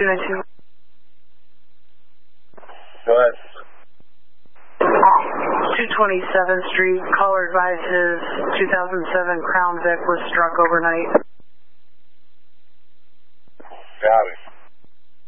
292. Go ahead. 227th Street, caller advises 2007 Crown Vic was struck overnight.